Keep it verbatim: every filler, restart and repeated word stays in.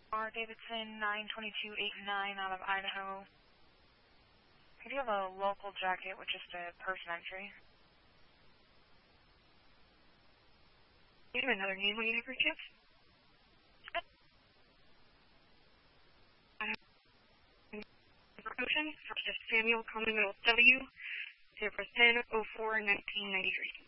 R. Davidson, nine two two eight nine out of Idaho. Could you have a local jacket with just a person entry? Do you have another name on your tips? Ocean, Samuel Commonwealth W, zero ten oh four nineteen ninety three.